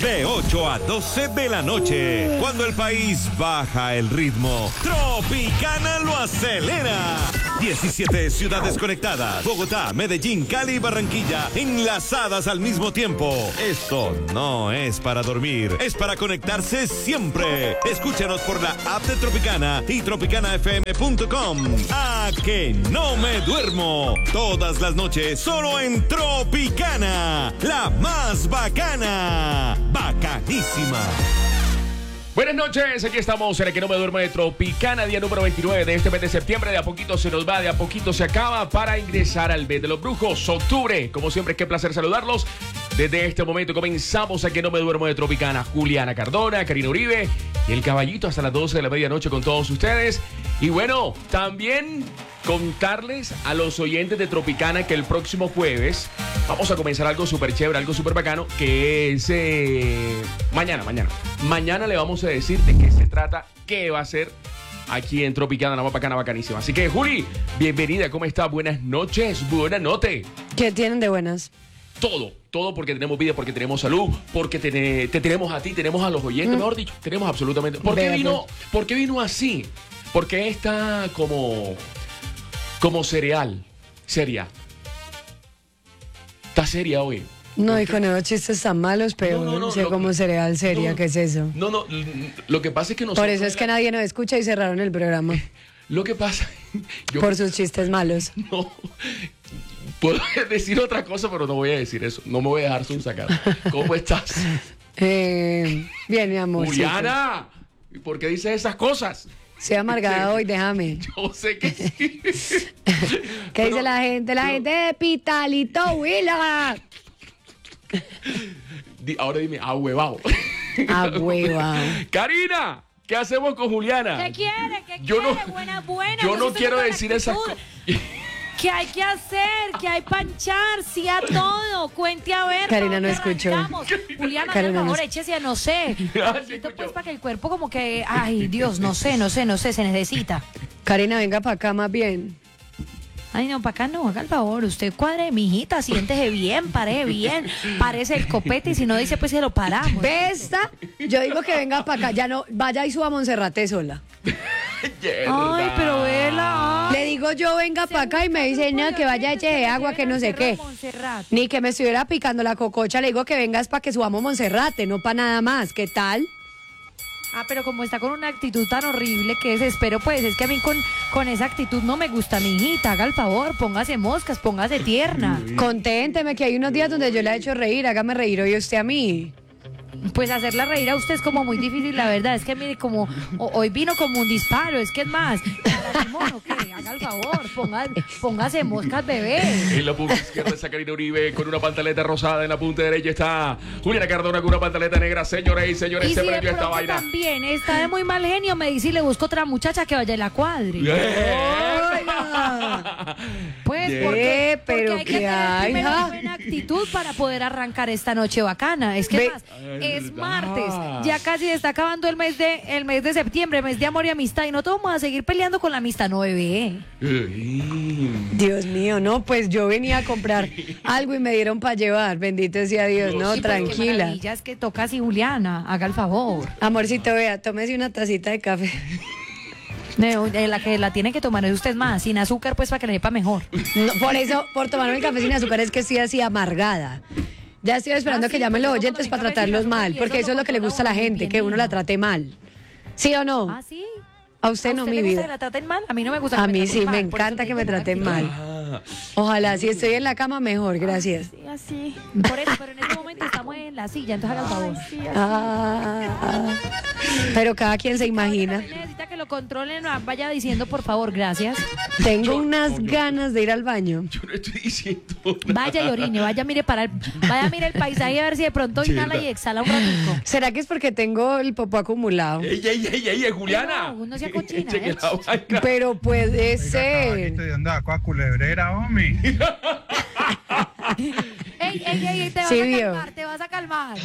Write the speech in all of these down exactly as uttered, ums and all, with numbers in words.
de ocho a doce de la noche. Cuando el país baja el ritmo, Tropicana lo acelera. diecisiete ciudades conectadas. Bogotá, Medellín, Cali y Barranquilla enlazadas al mismo tiempo. Esto no es para dormir, es para conectarse siempre. Escúchanos por la app de Tropicana y tropicana f m punto com. ¡A que no me duermo! Todas las noches solo en Tropicana, la más bacana. Bacanísima. Buenas noches, aquí estamos en el que no me duermo de Tropicana, día número veintinueve de este mes de septiembre. De a poquito se nos va, de a poquito se acaba para ingresar al mes de los brujos, octubre. Como siempre, qué placer saludarlos. Desde este momento comenzamos a que no me duermo de Tropicana. Juliana Cardona, Karina Uribe y el caballito hasta las doce de la medianoche con todos ustedes. Y bueno, también contarles a los oyentes de Tropicana que el próximo jueves vamos a comenzar algo súper chévere, algo súper bacano, que es eh, mañana, mañana. Mañana le vamos a decir de qué se trata, qué va a ser aquí en Tropicana, la más bacana, bacanísima. Así que, Juli, bienvenida, ¿cómo está? Buenas noches, buena noche. ¿Qué tienen de buenas? Todo, todo porque tenemos vida, porque tenemos salud, porque te, te tenemos a ti, tenemos a los oyentes, mm. mejor dicho, tenemos absolutamente... ¿Por qué vino, ¿por qué vino así? Porque está como... como cereal, seria. ¿Está seria hoy? No, y con esos chistes tan malos, pero no, no, no, sé como que, cereal seria, no, ¿qué es eso? No, no, lo que pasa es que nosotros... Por eso es que nadie nos escucha y cerraron el programa. Lo que pasa... Yo, por sus chistes malos. No, puedo decir otra cosa, pero no voy a decir eso. No me voy a dejar sacar. ¿Cómo estás? Eh, bien, mi amor. Juliana, ¿por qué dices esas cosas? Soy amargada hoy, déjame. Yo sé que sí. ¿Qué pero, dice la gente? La pero, gente de Pitalito Huila. Ahora dime, ahuevao. Ahuevao. Karina, ¿qué hacemos con Juliana? ¿Qué quiere? ¿Qué yo quiere? No, buena, buena. Yo no quiero decir esas cosas. ¿Qué hay que hacer? ¿Qué hay panchar? Sí a todo. Cuente a ver. Karina no escuchó. Juliana, por favor, no... échese a no sé. Esto pues para que el cuerpo como que, ay, Dios, no sé, no sé, no sé, se necesita. Karina, venga para acá más bien. Ay, no, para acá no, haga el favor. Usted cuadre, mijita, siéntese bien, pare bien, parece el copete y si no dice, pues se lo paramos. ¿Ves? Yo digo que venga para acá, ya no, vaya y suba a Monserrate sola. Ay, pero vela. Le digo yo, venga para acá y me dice, no, que vaya eche de agua, que no sé qué. Ni que me estuviera picando la cococha, le digo que vengas para que subamos Monserrate, no para nada más. ¿Qué tal? Ah, pero como está con una actitud tan horrible que desespero, pues es que a mí con, con esa actitud no me gusta, mi hijita. Haga el favor, póngase moscas, póngase tierna. Conténteme que hay unos días donde yo la he hecho reír, hágame reír hoy usted a mí. Pues hacerla reír a usted es como muy difícil, la verdad. Es que mire, como o, hoy vino como un disparo, es que es más. Mono, ¿qué? Haga el favor, ponga, póngase moscas, bebé. En la punta izquierda está Karina Uribe con una pantaleta rosada. En la punta derecha está Juliana Cardona con una pantaleta negra. Señores y señores, y se si prendió esta vaina. También está de muy mal genio, me dice y le busco otra muchacha que vaya y la cuadre. Oiga. Pues yeah, porque, pero porque hay que tener primero una buena actitud para poder arrancar esta noche bacana. Es que Ve, más, es martes, ya casi está acabando el mes de el mes de septiembre, mes de amor y amistad, y no te vamos a seguir peleando con la amistad, no, bebé. Dios mío, no, pues yo venía a comprar algo y me dieron para llevar, bendito sea Dios, no, sí, tranquila. Ya es que toca así, Juliana, haga el favor. Amorcito, vea, tómese una tacita de café. No, la que la tiene que tomar es usted más, sin azúcar, pues para que le sepa mejor. No, por eso, por tomarme el café sin azúcar es que estoy así amargada. Ya estoy esperando ah, sí, que llamen los oyentes para tratarlos mal, porque eso es lo que le gusta a la gente, que uno la trate mal. ¿Sí o no? ¿Ah, sí? A usted, ¿A usted no, mi vida. vida. ¿Que la traten mal? A mí no me gusta. A que mí me sí, mal, me encanta que me traten mal. Ah. Ojalá, si estoy en la cama, mejor, gracias. Sí, así. Por eso, pero en este momento estamos en la silla, entonces haga el favor. Sí, ah, pero cada quien se imagina. Necesita que lo controlen, vaya diciendo, por favor, gracias. Tengo yo, unas no, ganas yo, de ir al baño. Yo no estoy diciendo nada. Vaya y orine, vaya, mire para el, vaya, mire el paisaje a ver si de pronto inhala y exhala un ratito. ¿Será que es porque tengo el popó acumulado? ¡Ey, ey, ey, ey, Juliana! No, no sea cochina, ¿eh? Pero puede Oiga, ser. ¿De dónde sacó a culebrera, hombre? ¡Ey, ey, ey! Te vas sí, a vio. calmar, te vas a calmar.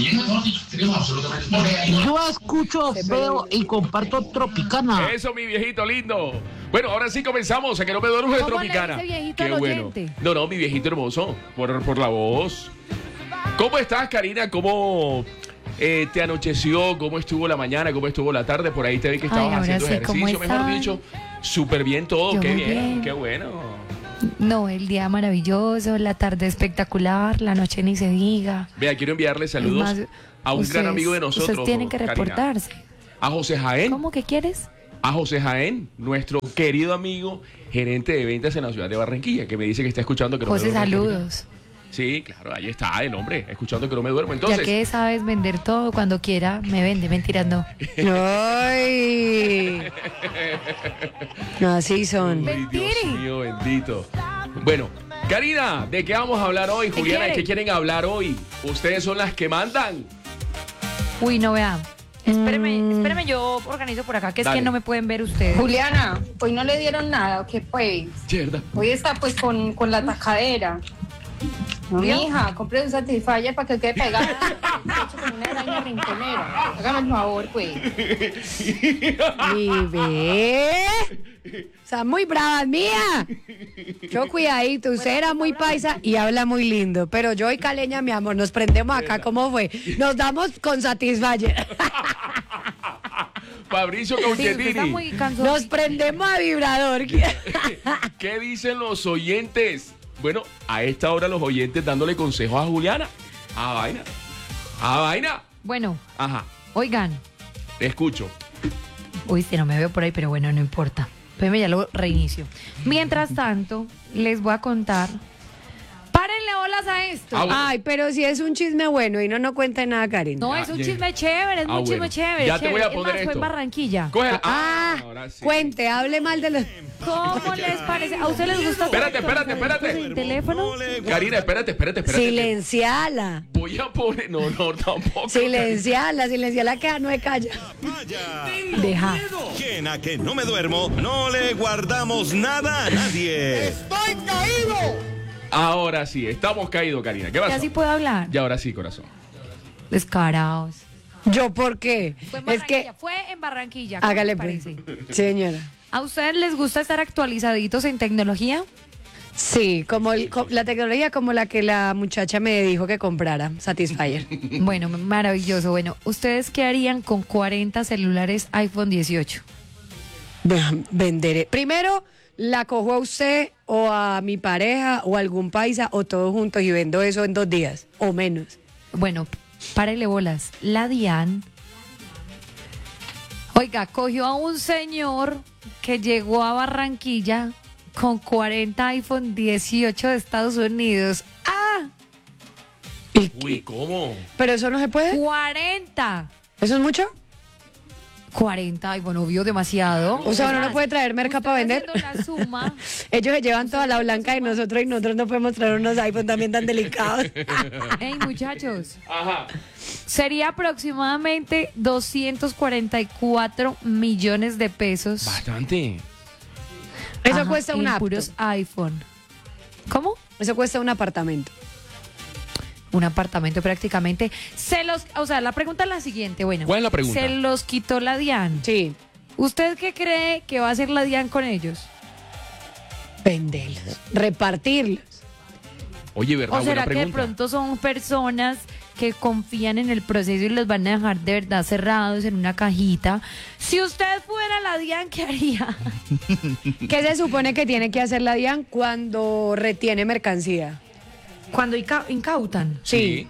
Yo escucho feo y comparto Tropicana. Eso, mi viejito lindo. Bueno, ahora sí comenzamos. A que no me duermo de Tropicana. ¿Cómo le dice viejito Qué al bueno. oyente? No, no, mi viejito hermoso. Por, por la voz. ¿Cómo estás, Karina? ¿Cómo eh, te anocheció? ¿Cómo estuvo la mañana? ¿Cómo estuvo la tarde? Por ahí te vi que estabas Ay, ahora haciendo sí, ¿cómo ejercicio, mejor están? dicho. Súper bien todo, Yo qué muy bien, bien. qué bueno. No, el día maravilloso, la tarde espectacular, la noche ni se diga. Vea, quiero enviarle Es saludos más, a un gran ustedes- amigo de nosotros. Ustedes tienen que Karina. reportarse. A José Jaén. ¿Cómo que quieres? A José Jaén, nuestro querido amigo, gerente de ventas en la ciudad de Barranquilla, que me dice que está escuchando que no José, me duermo. saludos. Sí, claro, ahí está el hombre, escuchando que no me duermo. Entonces, Ya que sabes vender todo, cuando quiera me vende, mentiras no. Ay. Así son. Uy, Dios mío, bendito. Bueno, Karina, ¿de qué vamos a hablar hoy? ¿Qué Juliana, ¿de qué quieren? quieren hablar hoy? Ustedes son las que mandan. Uy, no vea. Espéreme, espéreme, yo organizo por acá, que es Dale. que no me pueden ver ustedes. Juliana, hoy no le dieron nada, ¿o qué pues? ¿Verdad? Hoy está pues con, con la tacadera. No, ¿Vio? mija, compre un Satisfyer para que quede pegada hecho con una araña rinconera. Hágame el favor, pues. Y ve. Están muy bravas, mía. Yo cuidadito, usted era muy paisa y habla muy lindo. Pero yo y Caleña, mi amor, nos prendemos acá, ¿cómo fue? Nos damos con Satisfyer. Fabricio Sí, usted está Cauchetini, muy cansado. Nos prendemos a vibrador. ¿qué dicen los oyentes? Bueno, a esta hora los oyentes dándole consejos a Juliana. A vaina. A vaina. Bueno, Ajá, oigan. te escucho. Uy, si no me veo por ahí, pero bueno, no importa. Espérame, ya lo reinicio. Mientras tanto, les voy a contar. Párenle bolas a esto. Ah, bueno. Ay, pero si es un chisme bueno y no no cuenta nada, Karen. No, Ah, es un ya. chisme chévere, es Ah, un chisme bueno. chévere. Ya te voy a chévere. Es poner más, fue esto. en Barranquilla. Cógela. Ah, ahora sí. cuente, hable mal de los... ¿Cómo les parece? ¿A ustedes les gusta? Espérate, espérate, espérate. ¿El teléfono? Karina, espérate, espérate, espérate. Silenciala. Voy a poner. No, no, tampoco. Silenciala, silenciala que no me calla. Vaya. Deja. ¿Quién a que no me duermo? No le guardamos nada a nadie. Ahora sí, estamos caídos, Karina. ¿Qué ¿Ya pasó? sí puedo hablar? Y ahora sí, corazón. Descarados. ¿Yo por qué? Fue en Es que... Barranquilla, fue en Barranquilla. ¿Cómo Hágale les pues. parece? Señora. ¿A ustedes les gusta estar actualizaditos en tecnología? Sí, como el- co- la tecnología como la que la muchacha me dijo que comprara, Satisfyer. Bueno, maravilloso. Bueno, ¿ustedes qué harían con cuarenta celulares iPhone dieciocho? Vean, venderé. Primero, la cojo a usted o a mi pareja o a algún paisa o todos juntos y vendo eso en dos días o menos. Bueno, párele bolas. La DIAN, oiga, cogió a un señor que llegó a Barranquilla con cuarenta iPhone dieciocho de Estados Unidos. ¡Ah! ¿Y- Uy, ¿cómo? ¿Pero eso no se puede? ¡cuarenta! ¿Eso es mucho? cuarenta, y bueno, vio demasiado. O sea, uno no puede traer merca para vender. Haciendo la suma, Ellos se llevan toda la blanca y nosotros y nosotros no podemos traer unos iPhone también tan delicados. ey, muchachos, Ajá. sería aproximadamente doscientos cuarenta y cuatro millones de pesos. Bastante. Eso Ajá, cuesta un en apto. puros iPhone. ¿Cómo? Eso cuesta un apartamento. Un apartamento prácticamente. Se los, o sea, la pregunta es la siguiente, bueno. ¿Cuál es la pregunta? Se los quitó la DIAN. Sí. ¿Usted qué cree que va a hacer la DIAN con ellos? Venderlos, repartirlos. Oye, ¿verdad? ¿O será Buena que de pregunta. pronto son personas que confían en el proceso y los van a dejar de verdad cerrados en una cajita? Si usted fuera la DIAN, ¿qué haría? ¿Qué se supone que tiene que hacer la DIAN cuando retiene mercancía? Cuando inca- incautan. Sí.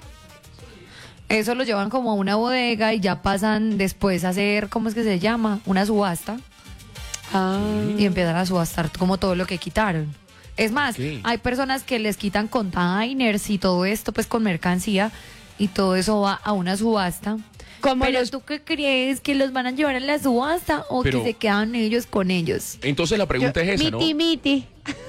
Eso lo llevan como a una bodega y ya pasan después a hacer, ¿cómo es que se llama? Una subasta. Ah. Y empiezan a subastar como todo lo que quitaron. Es más, Sí. hay personas que les quitan containers y todo esto, pues con mercancía, y todo eso va a una subasta. Como Pero los- tú qué crees, que los van a llevar a la subasta o Pero- que se quedan ellos con ellos. Entonces la pregunta es esa, ¿no? Miti, miti.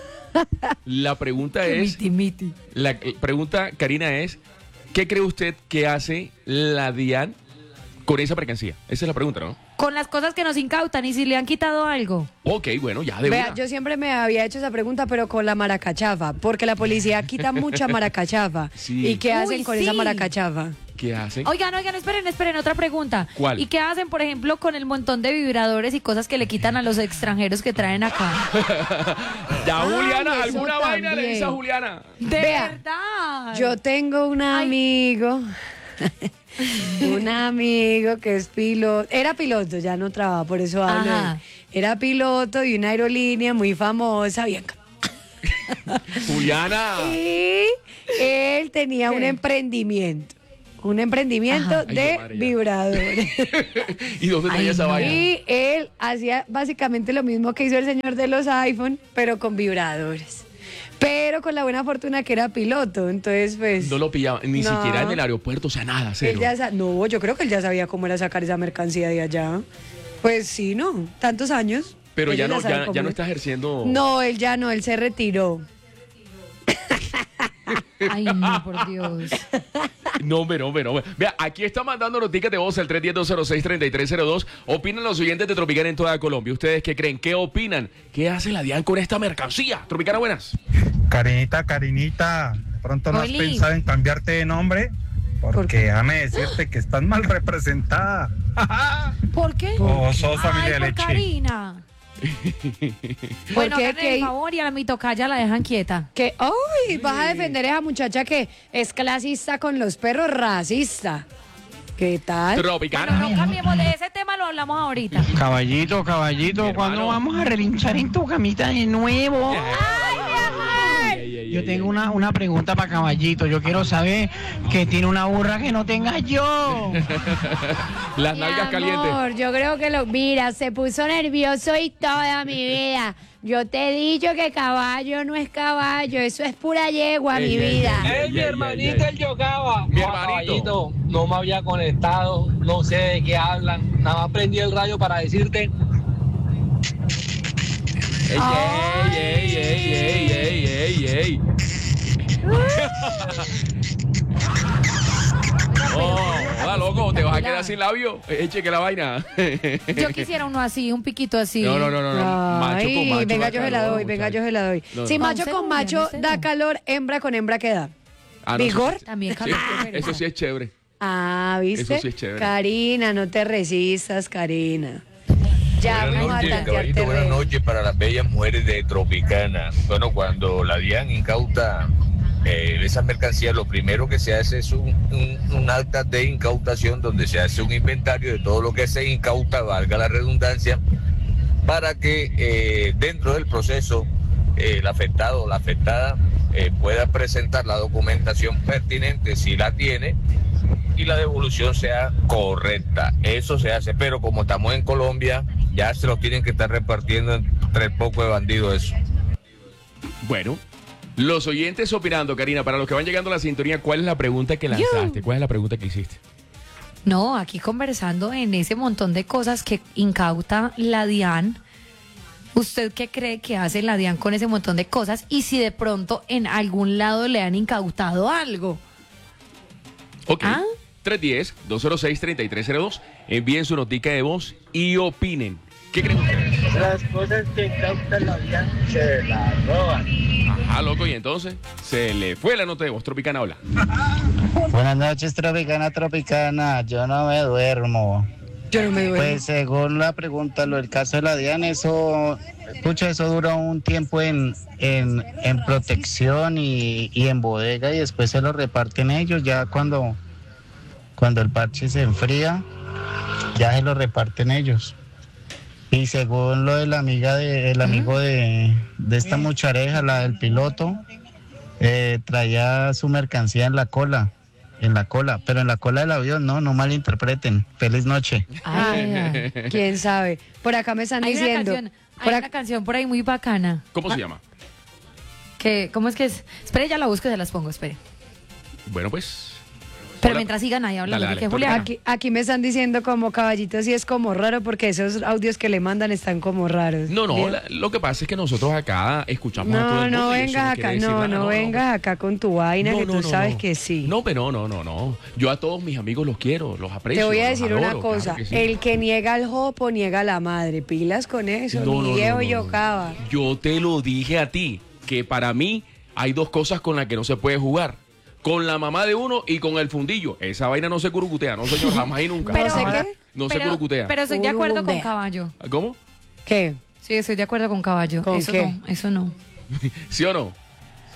La pregunta es, Miti, miti. la eh, pregunta, Karina, es, ¿qué cree usted que hace la DIAN con esa mercancía? Esa es la pregunta, ¿no? Con las cosas que nos incautan y si le han quitado algo. Ok, bueno, ya de Vea, una. yo siempre me había hecho esa pregunta, pero con la maracachafa, porque la policía quita mucha maracachafa. Sí. ¿Y qué Uy, hacen con esa sí. maracachafa? ¿Qué hacen? Oigan, oigan, esperen, esperen, otra pregunta. ¿Cuál? ¿Y qué hacen, por ejemplo, con el montón de vibradores y cosas que le quitan a los extranjeros que traen acá? Ya, Ay, Juliana, eso ¿alguna vaina le dice a también. Juliana? De Vea, verdad. Yo tengo un Ay. amigo Un amigo que es piloto, era piloto, ya no trabaja, por eso hablo. Ajá. Era piloto de una aerolínea muy famosa, bien. Juliana. Y él tenía ¿Qué? un emprendimiento. Un emprendimiento Ajá. de Ay, madre, ya. vibradores. ¿Y dónde Ay, tenía esa no. vaina? Y él hacía básicamente lo mismo que hizo el señor de los iPhone, pero con vibradores. Pero con la buena fortuna que era piloto. Entonces, pues. No lo pillaba, ni No. siquiera en el aeropuerto, o sea, nada, él cero. ya sa- no, yo creo que él ya sabía cómo era sacar esa mercancía de allá. Pues sí, no. Tantos años. Pero ya Ellos no, saben ya, cómo ya no es. está ejerciendo. No, él ya no, él se retiró. Ay, no, por Dios. No, hombre, no, hombre, no, hombre. Vea, aquí está mandando noticias de voz al tres uno cero, dos cero seis, tres tres cero dos. Opinan los oyentes de Tropicana en toda Colombia. ¿Ustedes qué creen? ¿Qué opinan? ¿Qué hace la DIAN con esta mercancía? Tropicana, buenas. Karinita, Karinita, ¿de pronto no has Oli. pensado en cambiarte de nombre? ¿Por Porque qué? déjame decirte que estás mal representada. ¿Por qué? O sos familia Ay, de por leche. Karina. ¿Por Bueno, qué? háganle el ¿Qué? favor y a la mi tocaya la dejan quieta. Que, ¡ay! Vas a defender a esa muchacha que es clasista con los perros, racista. ¿Qué tal? Bueno, Tropicana. no cambiemos de ese tema, lo hablamos ahorita. Caballito, caballito, Mi ¿cuándo hermano. vamos a relinchar en tu camita de nuevo? Yo tengo una, una pregunta para Caballito. Yo quiero saber que tiene una burra que no tenga yo. Las Mi nalgas amor, calientes. yo creo que lo... Mira, se puso nervioso y toda mi vida. Yo te he dicho que caballo no es caballo, eso es pura yegua, mi Ey, ey, vida. ey, Ey, mi ey, hermanito, ey, ey. el Yogaba. Mi No, hermanito. caballito, no me había conectado, no sé de qué hablan. Nada más prendí el radio para decirte. Ey, ey, ey, ey, ey, ey, ey, ey. Oh, hola, loco, te vas a quedar sin labio. Eche que la vaina. Yo quisiera uno así, un piquito así. No, no, no, no, no. Macho Ay, con macho. venga, da yo se la calor, doy, venga, muchacho. yo se la doy. No, Si no. macho No, con cero, macho no, cero. da calor, hembra con hembra, ¿qué da? Ah, no, eso ¿Vigor? sí- También sí, calor. eso sí es chévere. Ah, ¿viste? Eso sí es chévere. Karina, no te resistas, Karina. Ya Buenas vamos a noches, tantear caballito, buenas terreno. noches para las bellas mujeres de Tropicana. Bueno, cuando la DIAN incauta eh, esas mercancías, lo primero que se hace es un, un, un acta de incautación donde se hace un inventario de todo lo que se incauta, valga la redundancia, para que eh, dentro del proceso eh, el afectado o la afectada eh, pueda presentar la documentación pertinente si la tiene y la devolución sea correcta. Eso se hace, pero como estamos en Colombia, ya se lo tienen que estar repartiendo entre el poco de bandidos eso. Bueno, los oyentes opinando, Karina, para los que van llegando a la sintonía, ¿cuál es la pregunta que lanzaste? ¿Cuál es la pregunta que hiciste? No, aquí conversando en ese montón de cosas que incauta la DIAN. ¿Usted qué cree que hace la DIAN con ese montón de cosas? Y si de pronto en algún lado le han incautado algo. Ok. ¿Ah? tres uno cero, dos cero seis, tres tres cero dos. Envíen su notica de voz y opinen. ¿Qué creen ustedes? Las cosas que incautan la vida se las roban. Ajá, loco, y entonces se le fue la nota de voz. Tropicana, hola. Buenas noches, Tropicana, Tropicana. Yo no me duermo. Yo no me duermo. Pues según la pregunta, lo del caso de la DIAN, eso, escucha, eso dura un tiempo en, en, en protección y, y en bodega y después se lo reparten ellos. Ya cuando, cuando el parche se enfría, ya se lo reparten ellos. Y según lo de la amiga de, el amigo de, de esta muchareja, la del piloto, eh, traía su mercancía en la cola. En la cola, pero en la cola del avión, no, no malinterpreten. Feliz noche. Ay, quién sabe. Por acá me están Hay una diciendo. canción, hay por una ac- canción por ahí muy bacana. ¿Cómo se llama? Que, ¿Cómo es que es? Espere, ya la busco y se las pongo, espere. Bueno, pues. Pero Hola. mientras sigan ahí hablando, Dale, dale, que Julián. Aquí, aquí me están diciendo como caballito, sí es como raro porque esos audios que le mandan están como raros. No, no, Bien. la- lo que pasa es que nosotros acá escuchamos a todo No, el mundo. no y eso vengas quiere acá, decir no, nada, no vengas acá con tu vaina No, que no, tú no, sabes no. que sí. No, pero no, no, no, no. Yo a todos mis amigos los quiero, los aprecio. Te voy a los decir adoro, una claro cosa, que sí. el que niega al jopo niega a la madre, pilas con eso, No, no, ni no, viejo no, no. yocaba. Yo te lo dije a ti, que para mí hay dos cosas con las que no se puede jugar. Con la mamá de uno y con el fundillo. Esa vaina no se curucutea, no señor, jamás y nunca. Pero- ¿No sé qué? No se pero, curucutea. pero estoy de acuerdo con Curucutea. Caballo. ¿Cómo? ¿Qué? Sí, estoy de acuerdo con Caballo. ¿Con eso qué? no, eso no. ¿Sí o no?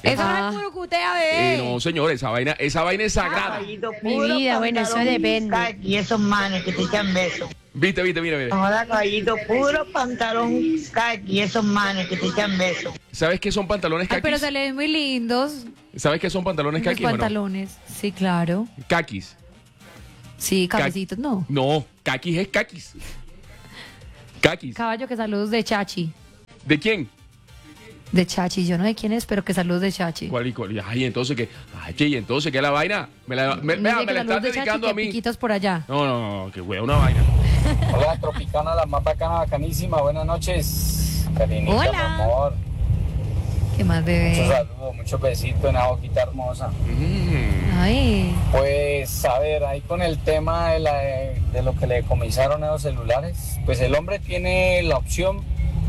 Eso Ah. no es puro cutea, bebé. Eh, no, señor, esa vaina, esa vaina es sagrada. Mi vida, bueno, eso depende. Y esos manes que te echan besos. Viste, viste, mira, mira. Ahora, caballito, puro pantalón caqui, esos manes que te echan besos. ¿Sabes qué son pantalones Ay, pero caquis? se le ven muy lindos. ¿Sabes qué son pantalones Los caquis o no? pantalones. Sí, claro. Caquis. Sí, cabecitos, no. No, caquis es caquis. Caquis. Caballo, que saludos de Chachi. ¿De quién? De Chachi, yo no sé quién es, pero que saludos de Chachi. ¿Cuál y cuál? Ay, entonces qué. Ay, che, y entonces qué es la vaina. Me la, me, Dice vea, que me la saludos estás de Chachi, dedicando que a mí. piquitos por allá. No, no, no, que wea, una vaina. Hola, Tropicana, la más bacana, bacanísima. Buenas noches, Karinita, Hola. mi amor. ¿Qué más, bebé? Muchos saludos, muchos besitos en la boquita hermosa. Ay. Pues, a ver, ahí con el tema de, la, de lo que le decomisaron a los celulares, pues el hombre tiene la opción